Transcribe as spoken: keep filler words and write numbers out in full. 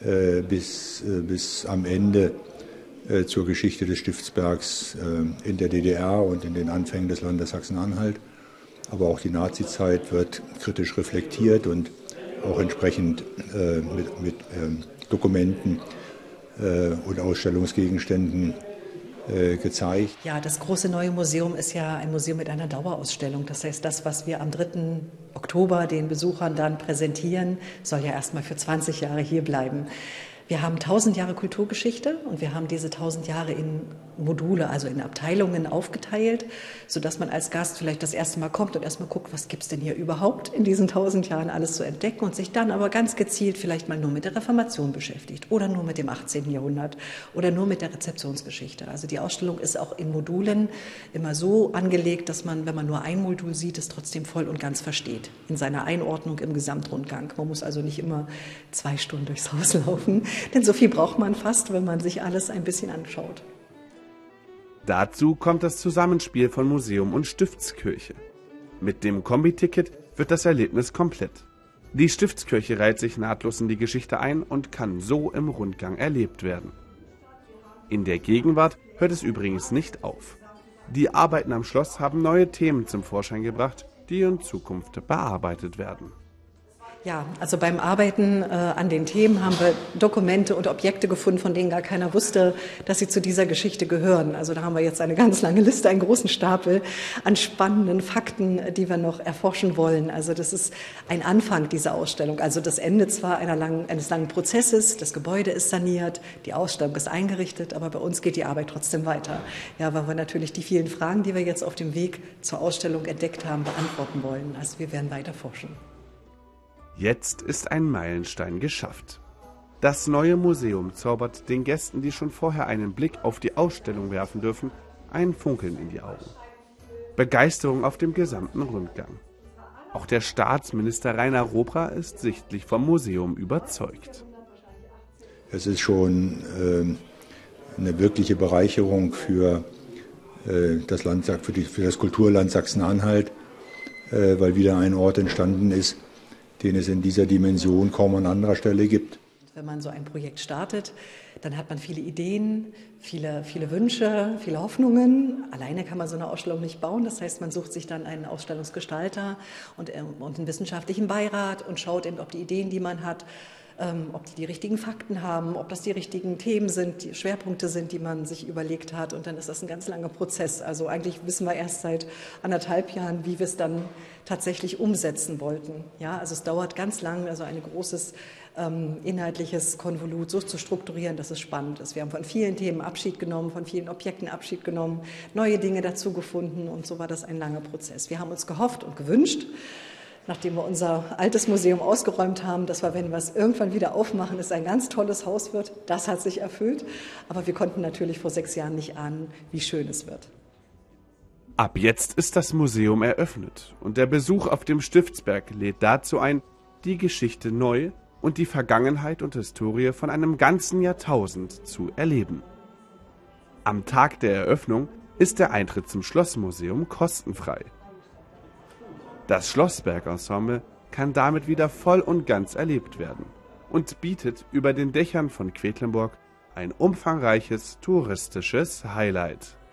äh, bis, äh, bis am Ende äh, zur Geschichte des Stiftsbergs äh, in der D D R und in den Anfängen des Landes Sachsen-Anhalt. Aber auch die Nazizeit wird kritisch reflektiert und auch entsprechend äh, mit, mit äh, Dokumenten äh, und Ausstellungsgegenständen äh, gezeigt. Ja, das große neue Museum ist ja ein Museum mit einer Dauerausstellung. Das heißt, das, was wir am dritten Oktober den Besuchern dann präsentieren, soll ja erstmal für zwanzig Jahre hier bleiben. Wir haben tausend Jahre Kulturgeschichte und wir haben diese tausend Jahre in Module, also in Abteilungen aufgeteilt, sodass man als Gast vielleicht das erste Mal kommt und erstmal guckt, was gibt's denn hier überhaupt in diesen tausend Jahren alles zu entdecken und sich dann aber ganz gezielt vielleicht mal nur mit der Reformation beschäftigt oder nur mit dem achtzehnten Jahrhundert oder nur mit der Rezeptionsgeschichte. Also die Ausstellung ist auch in Modulen immer so angelegt, dass man, wenn man nur ein Modul sieht, es trotzdem voll und ganz versteht in seiner Einordnung im Gesamtrundgang. Man muss also nicht immer zwei Stunden durchs Haus laufen, denn so viel braucht man fast, wenn man sich alles ein bisschen anschaut. Dazu kommt das Zusammenspiel von Museum und Stiftskirche. Mit dem Kombi-Ticket wird das Erlebnis komplett. Die Stiftskirche reiht sich nahtlos in die Geschichte ein und kann so im Rundgang erlebt werden. In der Gegenwart hört es übrigens nicht auf. Die Arbeiten am Schloss haben neue Themen zum Vorschein gebracht, die in Zukunft bearbeitet werden. Ja, also beim Arbeiten äh, an den Themen haben wir Dokumente und Objekte gefunden, von denen gar keiner wusste, dass sie zu dieser Geschichte gehören. Also da haben wir jetzt eine ganz lange Liste, einen großen Stapel an spannenden Fakten, die wir noch erforschen wollen. Also das ist ein Anfang dieser Ausstellung. Also das Ende zwar einer langen, eines langen Prozesses, das Gebäude ist saniert, die Ausstellung ist eingerichtet, aber bei uns geht die Arbeit trotzdem weiter. Ja, weil wir natürlich die vielen Fragen, die wir jetzt auf dem Weg zur Ausstellung entdeckt haben, beantworten wollen. Also wir werden weiter forschen. Jetzt ist ein Meilenstein geschafft. Das neue Museum zaubert den Gästen, die schon vorher einen Blick auf die Ausstellung werfen dürfen, ein Funkeln in die Augen. Begeisterung auf dem gesamten Rundgang. Auch der Staatsminister Rainer Robra ist sichtlich vom Museum überzeugt. Es ist schon äh, eine wirkliche Bereicherung für, äh, das, Land, für, die, für das Kulturland Sachsen-Anhalt, äh, weil wieder ein Ort entstanden ist, den es in dieser Dimension kaum an anderer Stelle gibt. Wenn man so ein Projekt startet, dann hat man viele Ideen, viele, viele Wünsche, viele Hoffnungen. Alleine kann man so eine Ausstellung nicht bauen. Das heißt, man sucht sich dann einen Ausstellungsgestalter und, und einen wissenschaftlichen Beirat und schaut eben, ob die Ideen, die man hat, ähm, ob die die richtigen Fakten haben, ob das die richtigen Themen sind, die Schwerpunkte sind, die man sich überlegt hat. Und dann ist das ein ganz langer Prozess. Also eigentlich wissen wir erst seit anderthalb Jahren, wie wir es dann tatsächlich umsetzen wollten. Ja, also es dauert ganz lang, also ein großes ähm, inhaltliches Konvolut so zu strukturieren, dass es spannend ist. Wir haben von vielen Themen Abschied genommen, von vielen Objekten Abschied genommen, neue Dinge dazu gefunden und so war das ein langer Prozess. Wir haben uns gehofft und gewünscht, nachdem wir unser altes Museum ausgeräumt haben, dass wir, wenn wir es irgendwann wieder aufmachen, es ein ganz tolles Haus wird. Das hat sich erfüllt. Aber wir konnten natürlich vor sechs Jahren nicht ahnen, wie schön es wird. Ab jetzt ist das Museum eröffnet und der Besuch auf dem Stiftsberg lädt dazu ein, die Geschichte neu und die Vergangenheit und Historie von einem ganzen Jahrtausend zu erleben. Am Tag der Eröffnung ist der Eintritt zum Schlossmuseum kostenfrei. Das Schlossberg-Ensemble kann damit wieder voll und ganz erlebt werden und bietet über den Dächern von Quedlinburg ein umfangreiches touristisches Highlight.